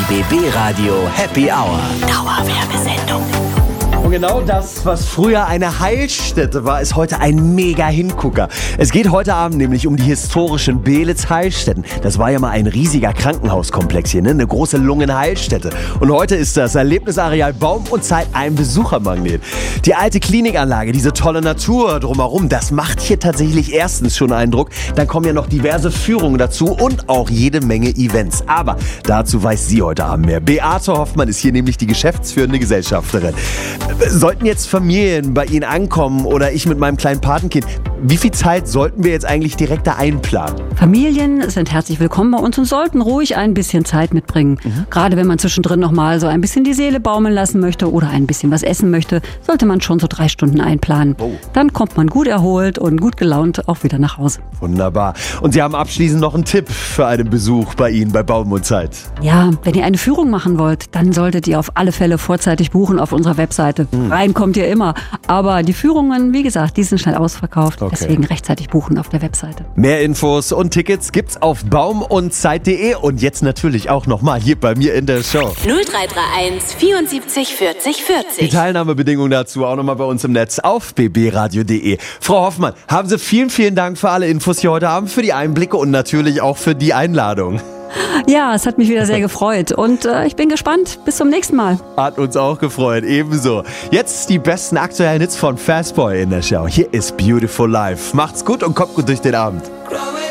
Die BB Radio Happy Hour. Dauerwerbesendung. Und genau das, was früher eine Heilstätte war, ist heute ein mega Hingucker. Es geht heute Abend nämlich um die historischen Beelitz-Heilstätten. Das war ja mal ein riesiger Krankenhauskomplex hier, ne? Eine große Lungenheilstätte. Und heute ist das Erlebnisareal Baum und Zeit ein Besuchermagnet. Die alte Klinikanlage, diese tolle Natur drumherum, das macht hier tatsächlich erstens schon Eindruck. Dann kommen ja noch diverse Führungen dazu und auch jede Menge Events. Aber dazu weiß sie heute Abend mehr. Beate Hoffmann ist hier nämlich die geschäftsführende Gesellschafterin. Sollten jetzt Familien bei Ihnen ankommen oder ich mit meinem kleinen Patenkind, wie viel Zeit sollten wir jetzt eigentlich direkt da einplanen? Familien sind herzlich willkommen bei uns und sollten ruhig ein bisschen Zeit mitbringen. Gerade wenn man zwischendrin noch mal so ein bisschen die Seele baumeln lassen möchte oder ein bisschen was essen möchte, sollte man schon so 3 Stunden einplanen. Oh. Dann kommt man gut erholt und gut gelaunt auch wieder nach Hause. Wunderbar. Und Sie haben abschließend noch einen Tipp für einen Besuch bei Ihnen bei Baum und Zeit. Ja, wenn ihr eine Führung machen wollt, dann solltet ihr auf alle Fälle vorzeitig buchen auf unserer Webseite. Rein kommt ihr immer. Aber die Führungen, wie gesagt, die sind schnell ausverkauft. Okay. Deswegen rechtzeitig buchen auf der Webseite. Mehr Infos und Tickets gibt's auf baumundzeit.de und jetzt natürlich auch nochmal hier bei mir in der Show. 0331 74 40 Die 40. Teilnahmebedingungen dazu auch nochmal bei uns im Netz auf bbradio.de. Frau Hoffmann, haben Sie vielen Dank für alle Infos hier heute Abend, für die Einblicke und natürlich auch für die Einladung. Ja, es hat mich wieder sehr gefreut und ich bin gespannt. Bis zum nächsten Mal. Hat uns auch gefreut, ebenso. Jetzt die besten aktuellen Hits von Fastboy in der Show. Hier ist Beautiful Life. Macht's gut und kommt gut durch den Abend. Growing